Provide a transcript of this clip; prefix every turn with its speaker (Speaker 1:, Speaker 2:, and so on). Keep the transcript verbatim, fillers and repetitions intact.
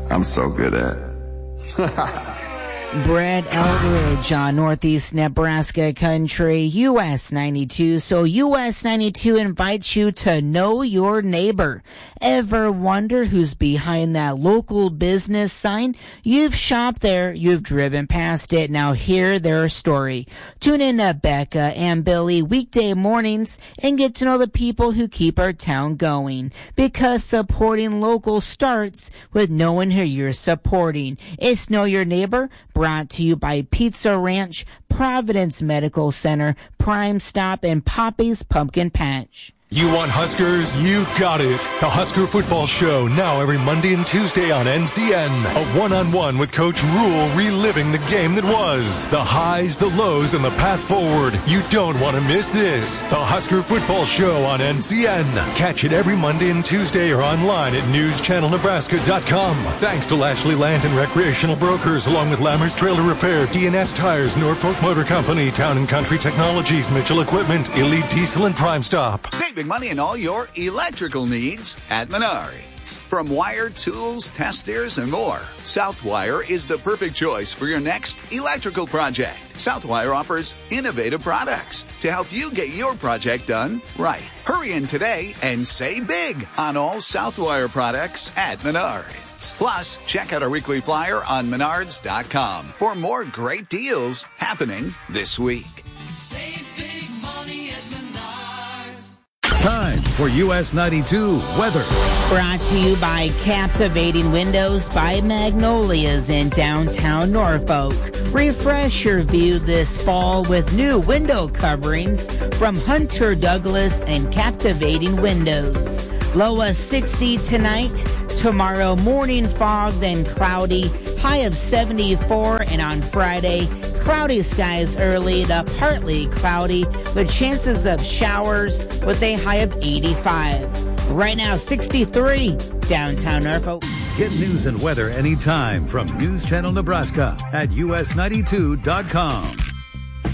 Speaker 1: I'm so good at.
Speaker 2: Brett Eldridge on Northeast Nebraska Country, U S ninety-two. So U S ninety-two invites you to know your neighbor. Ever wonder who's behind that local business sign? You've shopped there, you've driven past it. Now hear their story. Tune in to Becca and Billy weekday mornings and get to know the people who keep our town going. Because supporting local starts with knowing who you're supporting. It's Know Your Neighbor, brought to you by Pizza Ranch, Providence Medical Center, Prime Stop, and Poppy's Pumpkin Patch.
Speaker 3: You want Huskers? You got it. The Husker Football Show, now every Monday and Tuesday on N C N. A one-on-one with Coach Rule, reliving the game that was. The highs, the lows, and the path forward. You don't want to miss this. The Husker Football Show on N C N. Catch it every Monday and Tuesday or online at news channel nebraska dot com. Thanks to Lashley Land and Recreational Brokers, along with Lammers Trailer Repair, D N S Tires, Norfolk Motor Company, Town and Country Technologies, Mitchell Equipment, Elite Diesel, and Prime Stop.
Speaker 4: Saving money on all your electrical needs at Menards. From wire, tools, testers, and more, Southwire is the perfect choice for your next electrical project. Southwire offers innovative products to help you get your project done right. Hurry in today and save big on all Southwire products at Menards. Plus, check out our weekly flyer on menards dot com for more great deals happening this week.
Speaker 5: Save big money at Menards.
Speaker 6: Time for U S ninety-two weather.
Speaker 2: Brought to you by Captivating Windows by Magnolias in downtown Norfolk. Refresh your view this fall with new window coverings from Hunter Douglas and Captivating Windows. Low of sixty tonight. Tomorrow morning fog, then cloudy. High of seventy-four, and on Friday, cloudy skies early to partly cloudy with chances of showers with a high of eighty-five. Right now, sixty-three downtown Norfolk.
Speaker 6: Get news and weather anytime from News Channel Nebraska at U S ninety-two dot com.